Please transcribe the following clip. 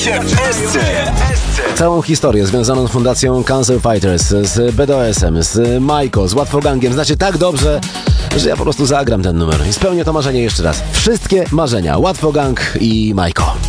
się w Esce. Całą historię związaną z fundacją Cancer Fighters, z BDS-em, z Majko, z Łatwogangiem znacie tak dobrze, że ja po prostu zagram ten numer i spełnię to marzenie jeszcze raz. Wszystkie marzenia. Łatwogang i Majko.